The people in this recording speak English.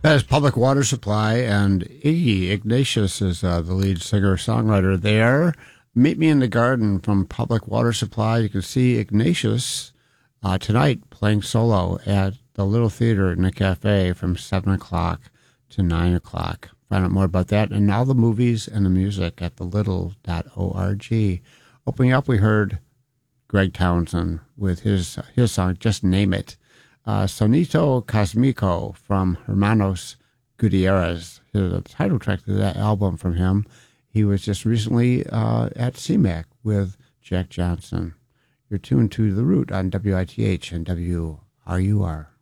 That is Public Water Supply, and Iggy Ignatius is the lead singer-songwriter there. Meet Me in the Garden from Public Water Supply. You can see Ignatius tonight playing solo at the Little Theater in the Cafe from 7 o'clock to 9 o'clock. Find out more about that and all the movies and the music at thelittle.org. Opening up, we heard Greg Townsend with his song, Just Name It. Sonito Cosmico from Hermanos Gutierrez, the title track to that album from him. He was just recently at CMAC with Jack Johnson. You're tuned to The Root on WITH and WRUR.